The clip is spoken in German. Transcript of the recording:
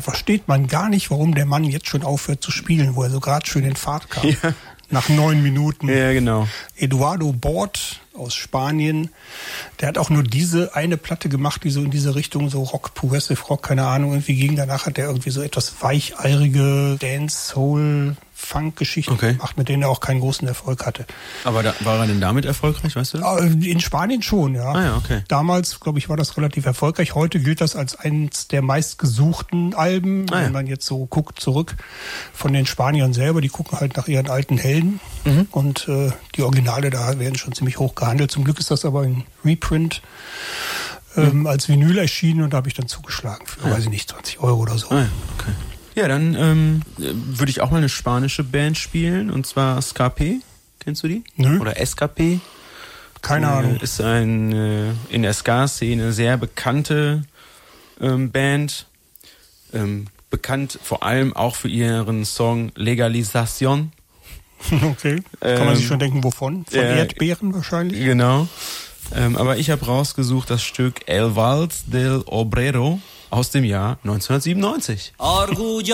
Da versteht man gar nicht, warum der Mann jetzt schon aufhört zu spielen, wo er so gerade schön in Fahrt kam. Ja. Nach 9 Minuten. Ja, genau. Eduardo Bort aus Spanien, der hat auch nur diese eine Platte gemacht, die so in diese Richtung, so Rock, Progressive Rock, keine Ahnung, irgendwie ging. Danach hat er irgendwie so etwas weicheirige Dance, Soul, Funk-Geschichten gemacht, mit denen er auch keinen großen Erfolg hatte. Aber war er denn damit erfolgreich, weißt du? In Spanien schon, ja. Ah ja, okay. Damals, glaube ich, war das relativ erfolgreich. Heute gilt das als eines der meistgesuchten Alben. Wenn man jetzt so guckt zurück von den Spaniern selber, die gucken halt nach ihren alten Helden. Und die Originale da werden schon ziemlich hoch gehandelt. Zum Glück ist das aber in Reprint als Vinyl erschienen und da habe ich dann zugeschlagen für, weiß ich nicht, 20 € oder so. Ah ja, okay. Ja, dann würde ich auch mal eine spanische Band spielen, und zwar Ska-P. Kennst du die? Nö. Oder SKP? Keine Ahnung. Ist in der Ska-Szene sehr bekannte Band. Bekannt vor allem auch für ihren Song Legalización. Okay. Kann man sich schon denken, wovon? Von Erdbeeren wahrscheinlich? Genau. Aber ich habe rausgesucht das Stück El Vals del Obrero aus dem Jahr 1997.